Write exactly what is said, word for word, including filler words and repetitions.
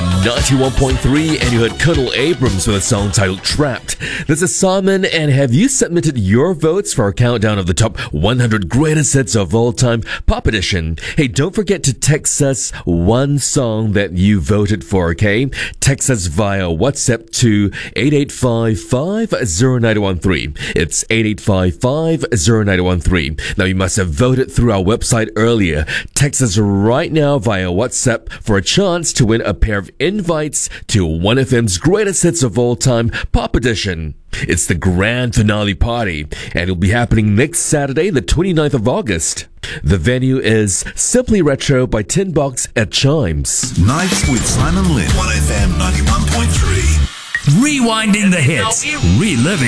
ninety-one point three, and you heard Colonel Abrams with a song titled Trapped. This is Simon, and have you submitted your votes for our countdown of the top one hundred greatest hits of all time, Pop Edition? Hey, don't forget to text us one song that you voted for, okay? Text us via WhatsApp to eight eight five five zero nine one three. It's eight eight five five zero nine one three. Now, you must have voted through our website earlier. Text us right now via WhatsApp for a chance to win a pair of invites to one F M's greatest hits of all time, Pop Edition. It's the grand finale party, and it'll be happening next Saturday, the twenty-ninth of August. The venue is Simply Retro by Tin Box at Chimes. Nights with Simon Lynn. one F M ninety-one point three. Rewinding the hits. Reliving